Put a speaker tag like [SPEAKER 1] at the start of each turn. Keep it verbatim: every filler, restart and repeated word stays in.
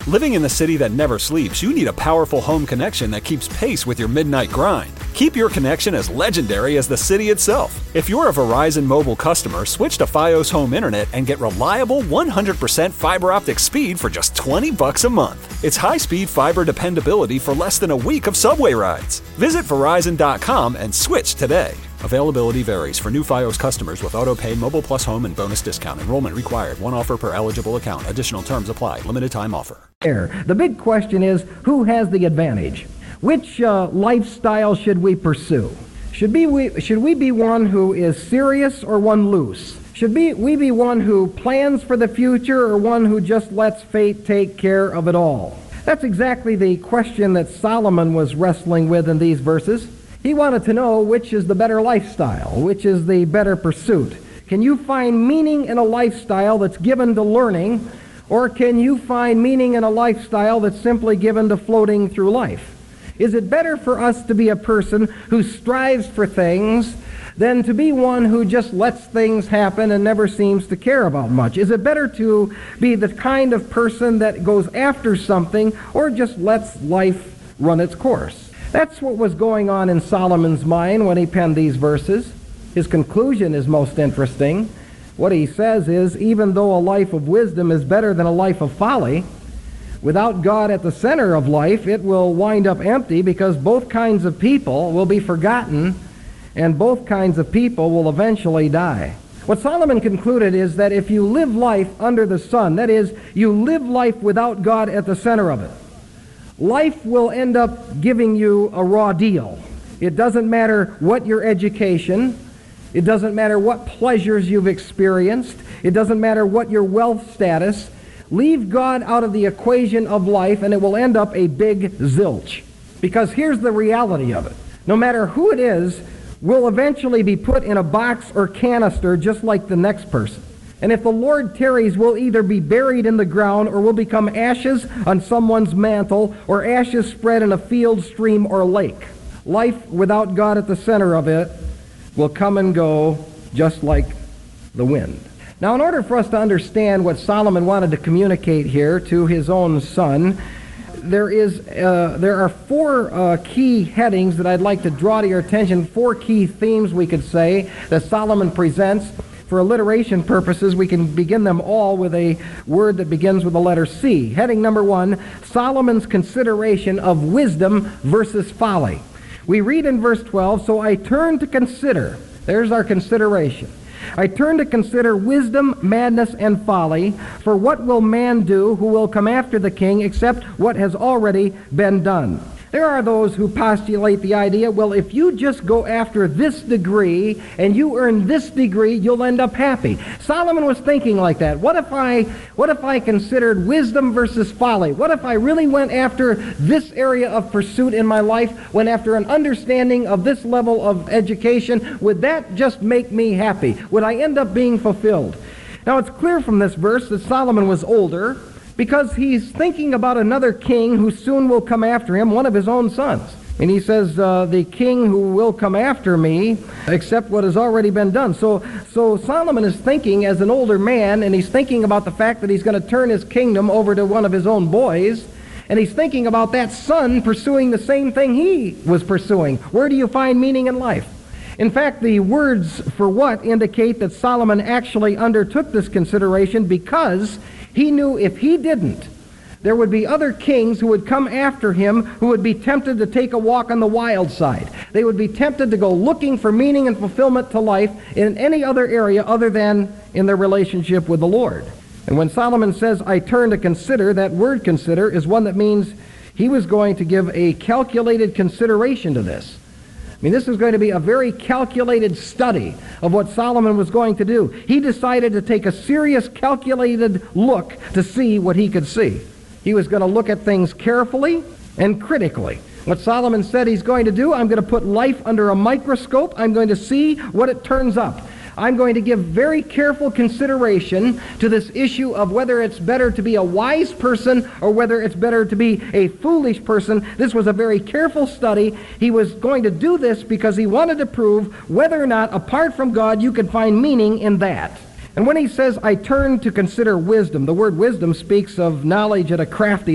[SPEAKER 1] Living in the city that never sleeps, you need a powerful home connection that keeps pace with your midnight grind. Keep your connection as legendary as the city itself. If you're a Verizon Mobile customer, switch to Fios Home Internet and get reliable one hundred percent fiber optic speed for just twenty bucks a month. It's high-speed fiber dependability for less than a week of subway rides. Visit Verizon dot com and switch today. Availability varies for new Fios customers with auto-pay, Mobile Plus Home, and bonus discount. Enrollment required. One offer per eligible account. Additional terms apply. Limited time offer.
[SPEAKER 2] The big question is, who has the advantage? Which uh, lifestyle should we pursue? Should, be we, should we be one who is serious or one loose? Should be, we be one who plans for the future or one who just lets fate take care of it all? That's exactly the question that Solomon was wrestling with in these verses. He wanted to know which is the better lifestyle, which is the better pursuit. Can you find meaning in a lifestyle that's given to learning, or can you find meaning in a lifestyle that's simply given to floating through life? Is it better for us to be a person who strives for things than to be one who just lets things happen and never seems to care about much? Is it better to be the kind of person that goes after something or just lets life run its course? That's what was going on in Solomon's mind when he penned these verses. His conclusion is most interesting. What he says is, even though a life of wisdom is better than a life of folly, without God at the center of life, it will wind up empty because both kinds of people will be forgotten and both kinds of people will eventually die. What Solomon concluded is that if you live life under the sun, that is, you live life without God at the center of it, life will end up giving you a raw deal. It doesn't matter what your education, it doesn't matter what pleasures you've experienced, it doesn't matter what your wealth status. Leave God out of the equation of life and it will end up a big zilch. Because here's the reality of it. No matter who it is, will eventually be put in a box or canister just like the next person. And if the Lord tarries, we'll either be buried in the ground or we'll become ashes on someone's mantle or ashes spread in a field, stream, or lake. Life without God at the center of it will come and go just like the wind. Now, in order for us to understand what Solomon wanted to communicate here to his own son, there is uh, there are four uh, key headings that I'd like to draw to your attention, four key themes, we could say, that Solomon presents. For alliteration purposes, we can begin them all with a word that begins with the letter C. Heading number one, Solomon's consideration of wisdom versus folly. We read in verse twelve, so I turn to consider. There's our consideration. I turn to consider wisdom, madness, and folly, for what will man do who will come after the king except what has already been done? There are those who postulate the idea, well, if you just go after this degree and you earn this degree, you'll end up happy. Solomon was thinking like that. What if I, what if I considered wisdom versus folly? What if I really went after this area of pursuit in my life, went after an understanding of this level of education? Would that just make me happy? Would I end up being fulfilled? Now, it's clear from this verse that Solomon was older, because he's thinking about another king who soon will come after him, one of his own sons. And he says, uh, the king who will come after me, accept what has already been done. So, so Solomon is thinking as an older man, and he's thinking about the fact that he's going to turn his kingdom over to one of his own boys, and he's thinking about that son pursuing the same thing he was pursuing. Where do you find meaning in life? In fact, the words for what indicate that Solomon actually undertook this consideration because he knew if he didn't, there would be other kings who would come after him who would be tempted to take a walk on the wild side. They would be tempted to go looking for meaning and fulfillment to life in any other area other than in their relationship with the Lord. And when Solomon says, I turn to consider, that word consider is one that means he was going to give a calculated consideration to this. I mean, this is going to be a very calculated study of what Solomon was going to do. He decided to take a serious, calculated look to see what he could see. He was going to look at things carefully and critically. What Solomon said he's going to do, I'm going to put life under a microscope. I'm going to see what it turns up. I'm going to give very careful consideration to this issue of whether it's better to be a wise person or whether it's better to be a foolish person. This was a very careful study. He was going to do this because he wanted to prove whether or not, apart from God, you could find meaning in that. And when he says, I turn to consider wisdom, the word wisdom speaks of knowledge at a crafty